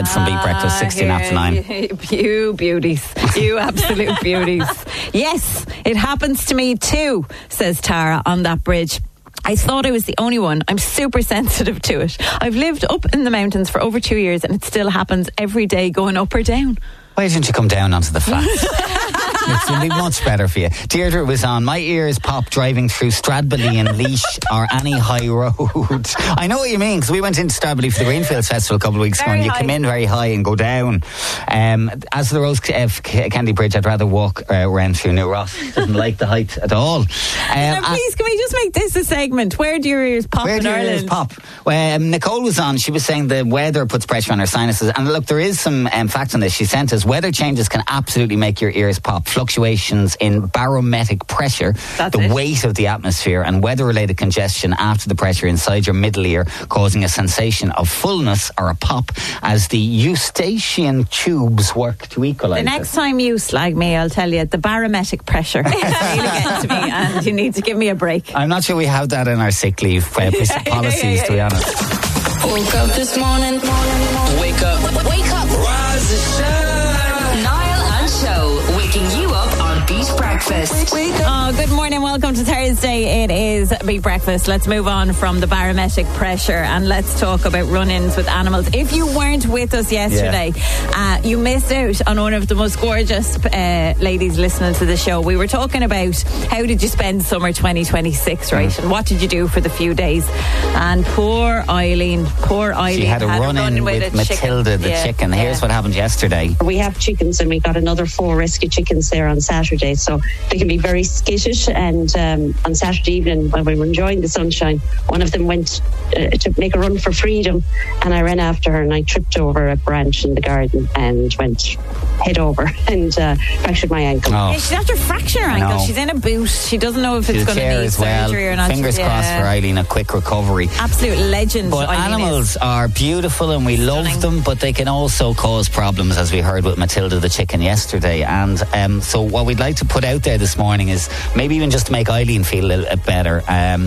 From Beat Breakfast, 16 after 9. You beauties. You absolute beauties. Yes, it happens to me too, says Tara on that bridge. I thought I was the only one. I'm super sensitive to it. I've lived up in the mountains for over 2 years and it still happens every day going up or down. Why didn't you come down onto the flats? It's going to be much better for you. Deirdre was on. My ears pop driving through Stradbally and Laois or any high road. I know what you mean, because we went into Stradbally for the Greenfields Festival a couple of weeks ago, and you come in very high and go down. As for the Rose Candy Bridge, I'd rather walk around through New Ross. Doesn't like the height at all. Now, please, can we just make this a segment? Where do your ears pop in Ireland? Where do your ears pop? Nicole was on. She was saying the weather puts pressure on her sinuses. And look, there is some fact on this. She sent us, weather changes can absolutely make your ears pop. Fluctuations in barometric pressure, weight of the atmosphere, and weather-related congestion after the pressure inside your middle ear, causing a sensation of fullness or a pop as the eustachian tubes work to equalise. The next time you slag me, I'll tell you, the barometric pressure is really getting to me and you need to give me a break. I'm not sure we have that in our sick leave policies, to be honest. Woke up this morning. Wake up. Rise and shine. Niall and Show, waking you up on Beat Breakfast. Oh, good morning. Welcome to Thursday. It is Beat Breakfast. Let's move on from the barometric pressure and let's talk about run-ins with animals. If you weren't with us yesterday, you missed out on one of the most gorgeous ladies listening to the show. We were talking about how did you spend summer 2026, right? And what did you do for the few days? And poor Eileen she had a run-in with Matilda the chicken. Here's what happened yesterday. We have chickens and we got another 4 rescue chickens there on Saturday, so they can be very skittish. And on Saturday evening, when we were enjoying the sunshine, one of them went to make a run for freedom, and I ran after her and I tripped over a branch in the garden and went head over and fractured my ankle. Yeah, she's after fracturing her ankle. She's in a boot. She doesn't know if it's going to need surgery or not. Fingers crossed for Eileen, a quick recovery. Absolute legend. But animals are beautiful and we love them, but they can also cause problems, as we heard with Matilda the chicken yesterday. And so what we'd like to put out there this morning is maybe even just to make Eileen feel a little bit better.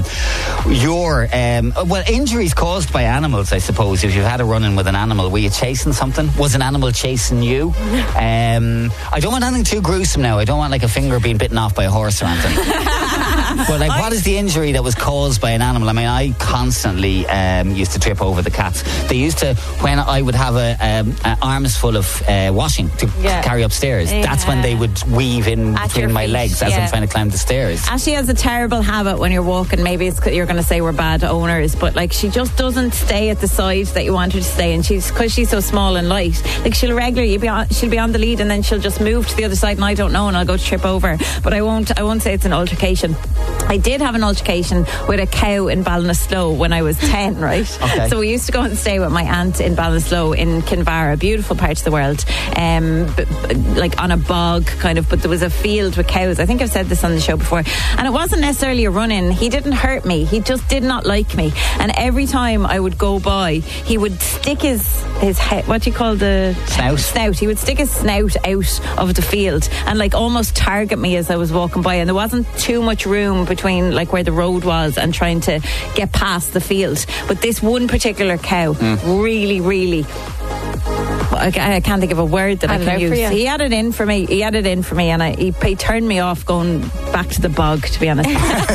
Injuries caused by animals, I suppose. If you've had a run-in with an animal, were you chasing something? Was an animal chasing you? I don't want anything too gruesome now. I don't want like a finger being bitten off by a horse or anything. But like, what is the injury that was caused by an animal? I mean, I constantly used to trip over the cats. They used to, when I would have arms full of washing to carry upstairs, that's when they would weave in between my legs as I'm trying to climb the stairs. Ashley has a terrible habit when you're walking. Maybe it's you're going to say we're bad owners, but like she just doesn't stay at the side that you want her to stay, and because she's so small and light, like she'll be on the lead and then she'll just move to the other side and I don't know and I'll go to trip over. But I won't say it's an altercation. I did have an altercation with a cow in Ballinasloe when I was 10, right? Okay. So we used to go and stay with my aunt in Ballinasloe in Kinvara, a beautiful part of the world, like on a bog kind of, but there was a field with cows. I think I've said this on the show before. And it wasn't necessarily a run-in. He didn't hurt me. He just did not like me. And every time I would go by, he would stick his head, what do you call the... Snout. He would stick his snout out of the field and like almost target me as I was walking by. And there wasn't too much room between like where the road was and trying to get past the field. But this one particular cow really, really... I can't think of a word that I can use. He had it in for me. And he turned me off going back to the bog, to be honest.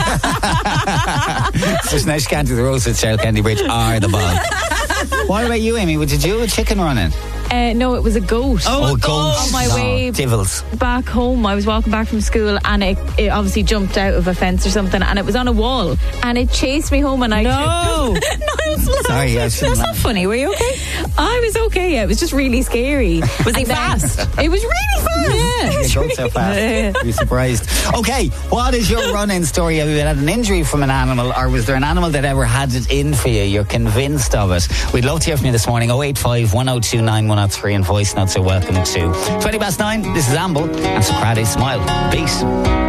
So now she can't do the Rose Candy Bridge or the bog. What about you, Amy? Did you have a chicken running? No, it was a goat. Oh, a goat. On my way Divils. back home, I was walking back from school and it obviously jumped out of a fence or something and it was on a wall and it chased me home and I... No! Sorry, that's not funny. Were you okay? I was okay, yeah. It was just really scary. Was he fast? It was really fast. Yeah. It goes so fast. You'd be surprised. Okay, what is your run-in story? Have you had an injury from an animal, or was there an animal that ever had it in for you? You're convinced of it. We'd love to hear from you this morning. 085 1029 103 and voice notes are welcome too. 9:20. This is Amble and Socrates Smile. Peace.